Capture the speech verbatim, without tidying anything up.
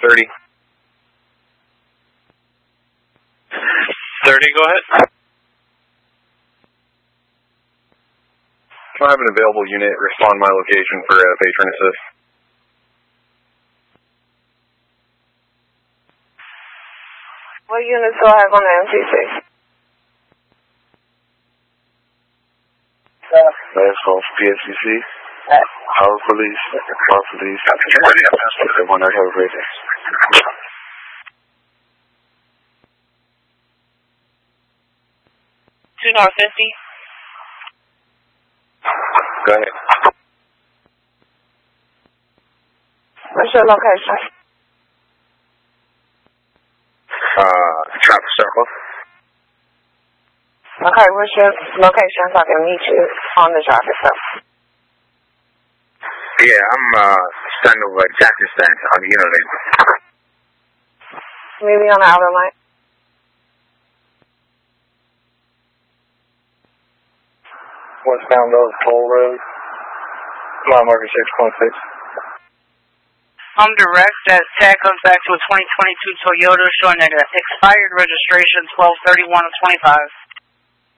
thirty. thirty, go ahead. I have an available unit. Respond to my location for uh, patron assist. What units do I have on the M C C? Last call for P S C C. Howard Police. Car Police. Everyone, I have a great day. two North fifty. Go ahead. What's your location? Uh, Trapper Circle. Okay, what's your location so I can meet you on the traffic circle? Yeah, I'm uh, standing over at Jackson Stand on the inner lane. Meet me on the outer lane. Westbound Rose Toll Road. Mile marker six point six. I'm direct. That tag comes back to a twenty twenty-two Toyota showing an expired registration twelve thirty-one of twenty-five.